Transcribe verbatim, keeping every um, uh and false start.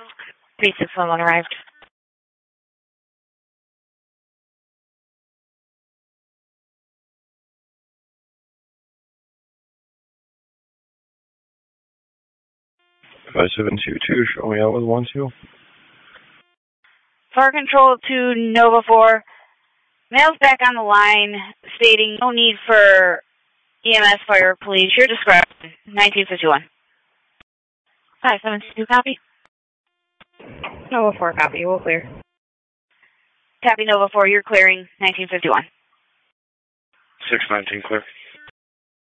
three six one one arrived. five seven two two, show me out with one two. Fire control to Nova four. Mail's back on the line stating no need for E M S, fire, police. Your discretion. nineteen fifty-one. five seven two, copy. Nova four, copy. We'll clear. Copy, Nova four. You're clearing. nineteen fifty-one. six nineteen, clear.